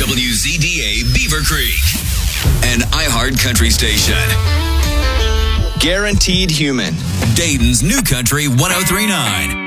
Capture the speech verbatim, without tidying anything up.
W Z D A Beaver Creek, an iHeart country station. Guaranteed Human. Dayton's New Country one oh three point nine.